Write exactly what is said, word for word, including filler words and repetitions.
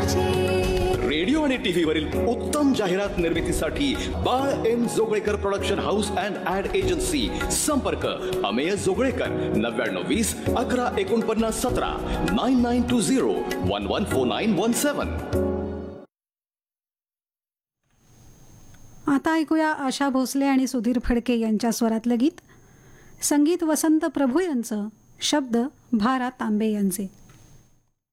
Radio आणि TV वरील उत्तम जाहिरात निर्मितीसाठी बाळ M Joglekar production house and add agency. संपर्क अमेय जोगळेकर नव्याण्णव वीस अकरा एकोणपन्नास सतरा nine nine to zero one one four nine one सेवन. आता ऐकूया आशा भोसले आणि सुधीर फडके यांच्या स्वरातलं गीत. संगीत वसंत प्रभू यांचं, शब्द भा रा तांबे यांचे.